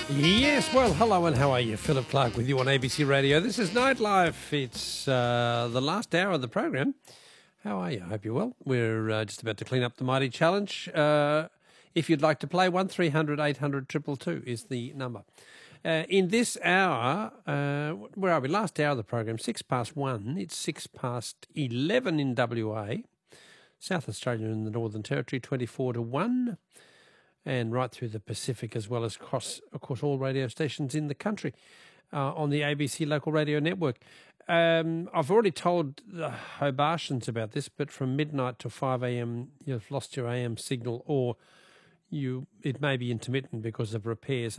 Yes, well, hello and how are you? Philip Clark with you on ABC Radio. This is Nightlife. It's the last hour of the program. How are you? I hope you're well. We're just about to clean up the Mighty Challenge. If you'd like to play, 1300 800 222 is the number. In this hour, where are we? Last hour of the program, 1:06. It's 11 in WA. South Australia and the Northern Territory, 24-1. And right through the Pacific, as well as across, of course, all radio stations in the country on the ABC Local Radio Network. I've already told the Hobartians about this, but from midnight to 5 a.m, you've lost your AM signal, or it may be intermittent because of repairs.